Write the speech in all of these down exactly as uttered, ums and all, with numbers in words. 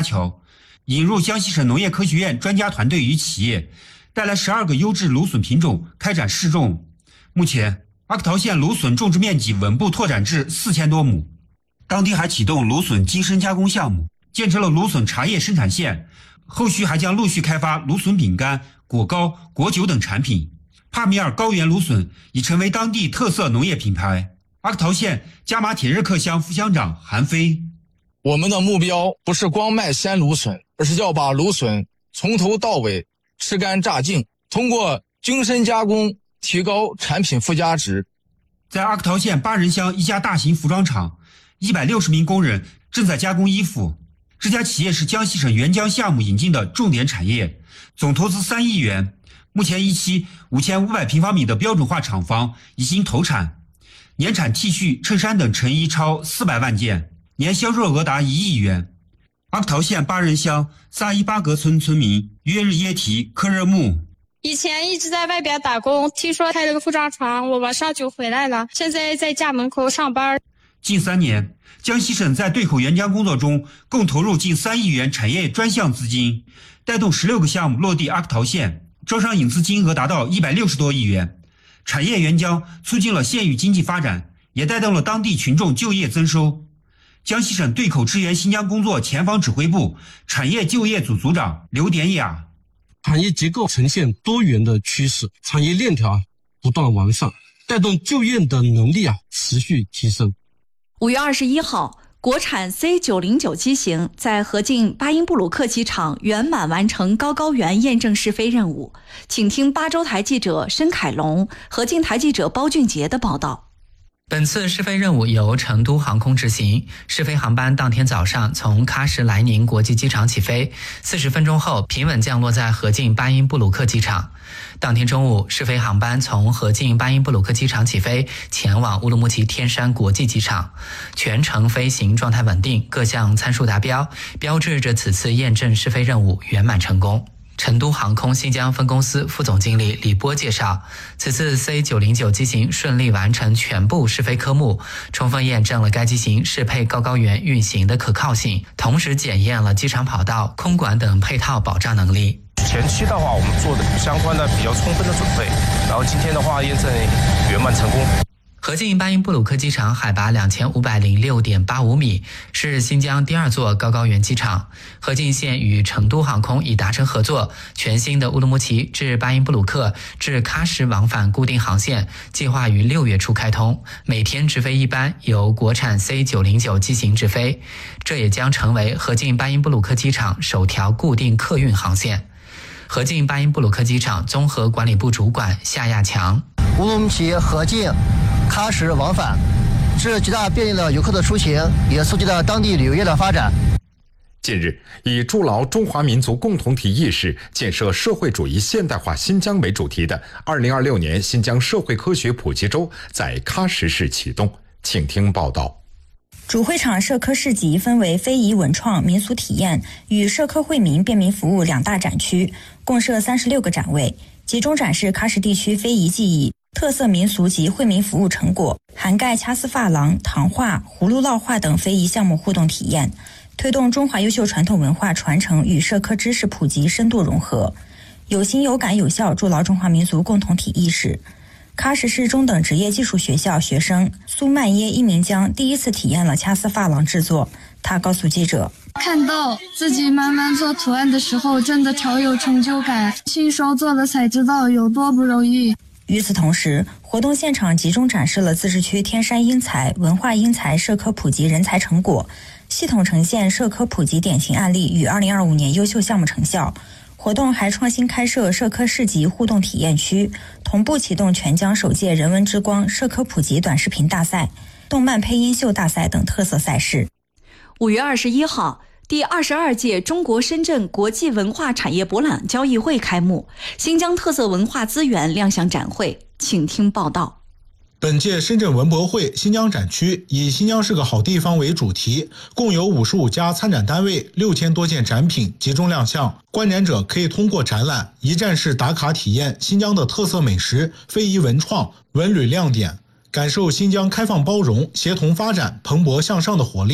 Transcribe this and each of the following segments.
桥，引入江西省农业科学院专家团队与企业，带来十二个优质芦笋品种开展试种。目前阿克陶县芦笋种植面积稳步拓展至四千多亩，当地还启动芦笋精深加工项目，建成了芦笋茶叶生产线，后续还将陆续开发芦笋饼干、果糕、果酒等产品。帕米尔高原芦笋已成为当地特色农业品牌。阿克陶县加马铁日克乡副乡长韩飞： 我们的目标不是光卖鲜芦笋，而是要把芦笋从头到尾吃干榨净，通过精深加工提高产品附加值。 在阿克陶县巴人乡一家大型服装厂，一百六十名工人正在加工衣服。这家企业是江西省援疆项目引进的重点产业，总投资三亿元。目前一期五千五百平方米的标准化厂房已经投产，年产 T 恤、衬衫等成衣超四百万件，年销售额达一亿元。阿克陶县巴人乡萨伊巴格村村民约日耶提科热木： 以前一直在外边打工，听说开了个服装厂，我马上就回来了，现在在家门口上班。 近三年，江西省在对口援疆工作中共投入近三亿元产业专项资金，带动十六个项目落地阿克陶县，招商引资金额达到一百六十多亿元。产业援疆促进了县域经济发展，也带动了当地群众就业增收。江西省对口支援新疆工作前方指挥部产业就业组组长刘典雅： 产业结构呈现多元的趋势，产业链条不断完善，带动就业的能力啊持续提升。 五月二十一号，国产 C 九零九 机型在河静巴音布鲁克机场圆满完成高高原验证试飞任务。请听巴州台记者申凯龙、河静台记者包俊杰的报道。 本次试飞任务由成都航空执行，试飞航班当天早上从喀什莱宁国际机场起飞，四十分钟后平稳降落在河静巴音布鲁克机场。当天中午，试飞航班从河静巴音布鲁克机场起飞，前往乌鲁木齐天山国际机场，全程飞行状态稳定，各项参数达标，标志着此次验证试飞任务圆满成功。成都航空新疆分公司副总经理李波介绍，此次 C 九零九 机型顺利完成全部试飞科目，充分验证了该机型适配高高原运行的可靠性，同时检验了机场跑道、空管等配套保障能力。 前期的话，我们做的相关的比较充分的准备，然后今天的话验证圆满成功。 河静巴音布鲁克机场海拔两千五百零六点八五米，是新疆第二座高高原机场。河静县与成都航空已达成合作，全新的乌鲁木齐至巴音布鲁克至喀什往返固定航线计划于六月初开通，每天直飞一班，由国产 C 九零九 机型直飞，这也将成为河静巴音布鲁克机场首条固定客运航线。河静巴音布鲁克机场综合管理部主管夏亚强： 乌鲁木齐、河静、喀什往返，是极大便利了游客的出行，也促进了当地旅游业的发展。 近日，以筑牢中华民族共同体意识，建设社会主义现代化新疆为主题的二零二六年新疆社会科学普及周在喀什市启动。请听报道。 主会场社科市集分为非遗文创、民俗体验与社科惠民便民服务两大展区，共设三十六个展位，集中展示喀什地区非遗技艺、特色民俗及惠民服务成果，涵盖掐丝珐琅、糖画、葫芦烙画等非遗项目互动体验，推动中华优秀传统文化传承与社科知识普及深度融合，有心有感有效筑牢中华民族共同体意识。喀什市中等职业技术学校学生苏曼耶伊明江第一次体验了掐丝珐琅制作，他告诉记者： 看到自己慢慢做图案的时候，真的超有成就感，亲手做了才知道有多不容易。 与此同时，活动现场集中展示了自治区天山英才、文化英才社科普及人才成果，系统呈现社科普及典型案例与二零二五年优秀项目成效。活动还创新开设社科市集互动体验区，同步启动全疆首届人文之光社科普及短视频大赛、动漫配音秀大赛等特色赛事。 五月二十一号，第二十二届中国深圳国际文化产业博览交易会开幕，新疆特色文化资源亮相展会，请听报道。 本届深圳文博会新疆展区以新疆是个好地方为主题，共有五十五家参展单位，六千多件展品集中亮相。观展者可以通过展览一站式打卡体验新疆的特色美食、非遗文创、文旅亮点，感受新疆开放包容、协同发展、蓬勃向上的活力。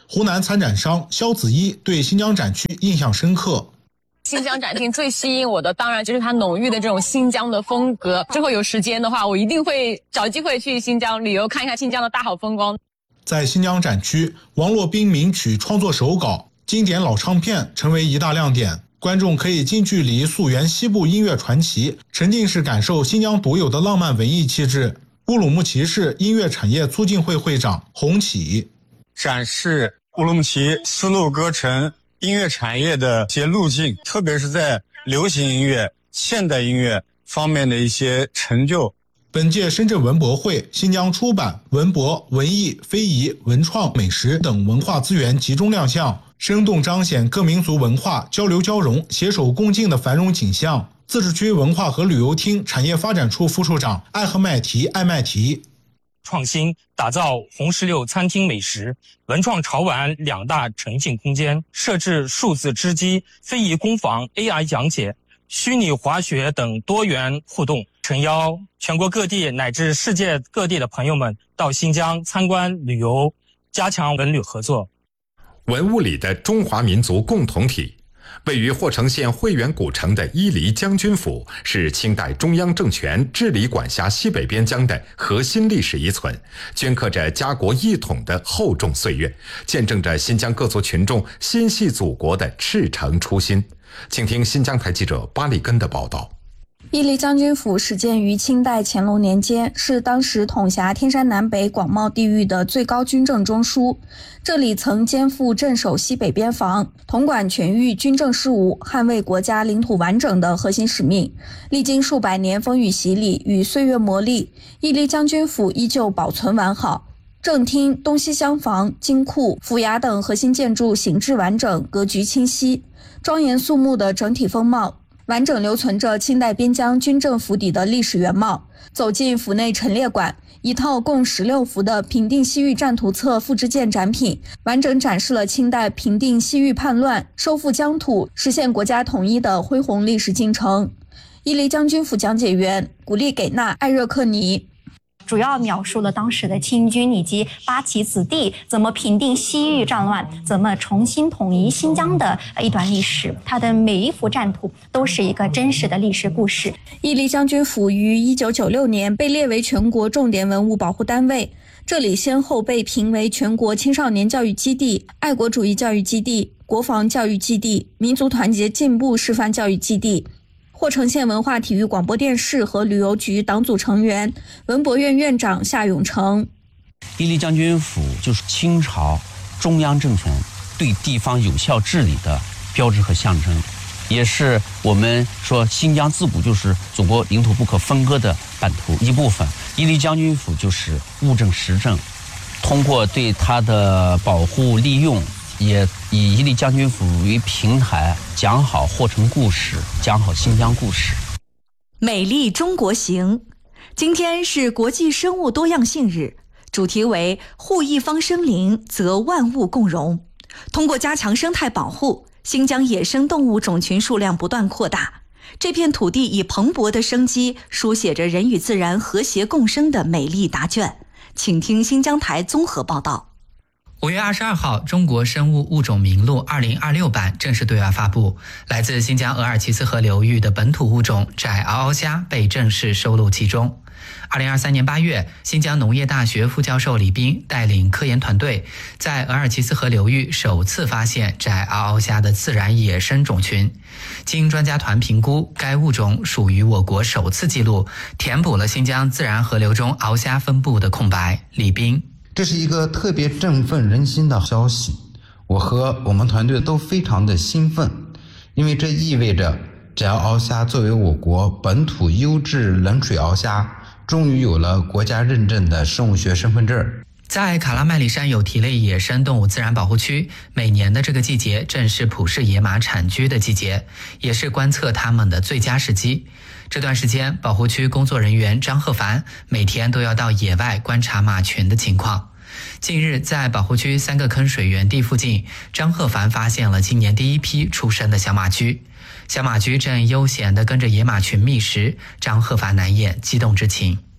湖南参展商肖子一对新疆展区印象深刻。 新疆展厅最吸引我的当然就是它浓郁的这种新疆的风格，之后有时间的话我一定会找机会去新疆旅游，看一看新疆的大好风光。 在新疆展区，王洛宾名曲创作手稿、经典老唱片成为一大亮点，观众可以近距离溯源西部音乐传奇，沉浸式感受新疆独有的浪漫文艺气质。乌鲁木齐市音乐产业促进会会长洪启展示乌鲁木齐丝路歌城音乐产业的一些路径，特别是在流行音乐、现代音乐方面的一些成就。 本届深圳文博会，新疆出版、文博、文艺、非遗、文创、美食等文化资源集中亮相，生动彰显各民族文化交流交融、携手共进的繁荣景象。自治区文化和旅游厅产业发展处副处长艾赫迈提艾迈提创新打造红石榴餐厅美食、文创潮玩两大沉浸空间，设置数字织机、非遗工坊 A I 讲解、虚拟滑雪等多元互动，诚邀全国各地乃至世界各地的朋友们到新疆参观旅游，加强文旅合作。 文物里的中华民族共同体。位于霍城县会远古城的伊犁将军府是清代中央政权治理管辖西北边疆的核心历史遗存，镌刻着家国一统的厚重岁月，见证着新疆各族群众心系祖国的赤诚初心。请听新疆台记者巴里根的报道。 伊犁将军府始建于清代乾隆年间，是当时统辖天山南北广袤地域的最高军政中枢。这里曾肩负镇守西北边防、统管全域军政事务、捍卫国家领土完整的核心使命。历经数百年风雨洗礼与岁月磨砺，伊犁将军府依旧保存完好。正厅、东西厢房、金库、府衙等核心建筑形制完整，格局清晰，庄严肃穆的整体风貌完整留存着清代边疆军政府邸的历史原貌。走进府内陈列馆，一套共十六幅的平定西域战图册复制件展品，完整展示了清代平定西域叛乱、收复疆土、实现国家统一的恢宏历史进程。伊犁将军府讲解员古丽给纳艾热克尼主要描述了当时的清军以及八旗子弟怎么平定西域战乱，怎么重新统一新疆的一段历史。它的每一幅战图都是一个真实的历史故事。 伊犁将军府于一九九六年被列为全国重点文物保护单位，这里先后被评为全国青少年教育基地、爱国主义教育基地、国防教育基地、民族团结进步示范教育基地。霍城县文化体育广播电视和旅游局党组成员、文博院院长夏永成。 伊犁将军府就是清朝中央政权对地方有效治理的标志和象征，也是我们说新疆自古就是祖国领土不可分割的版图一部分。伊犁将军府就是务正实政，通过对它的保护利用，也以伊犁将军府为平台，讲好霍城故事，讲好新疆故事。 美丽中国行，今天是国际生物多样性日，主题为护一方生灵，则万物共荣。通过加强生态保护，新疆野生动物种群数量不断扩大，这片土地以蓬勃的生机书写着人与自然和谐共生的美丽答卷。请听新疆台综合报道。 五月二十二号，中国生物物种名录二零二六版正式对外发布，来自新疆额尔齐斯河流域的本土物种窄螯螯虾被正式收录其中。二零二三年八月，新疆农业大学副教授李斌带领科研团队，在额尔齐斯河流域首次发现窄螯螯虾的自然野生种群。经专家团评估，该物种属于我国首次记录，填补了新疆自然河流中螯虾分布的空白。李斌， 这是一个特别振奋人心的消息，我和我们团队都非常的兴奋，因为这意味着窄螯螯虾作为我国本土优质冷水螯虾，终于有了国家认证的生物学身份证。 在卡拉麦里山有蹄类野生动物自然保护区，每年的这个季节正是普氏野马产居的季节，也是观测它们的最佳时机。这段时间，保护区工作人员张鹤凡每天都要到野外观察马群的情况。近日，在保护区三个坑水源地附近，张鹤凡发现了今年第一批出生的小马驹。小马驹正悠闲地跟着野马群觅食，张鹤凡难掩激动之情。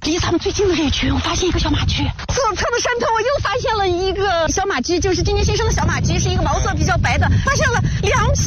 离咱们最近的这一区，我发现一个小马驹。左侧的山头，我又发现了一个小马驹，就是今年新生的小马驹，是一个毛色比较白的，发现了两匹。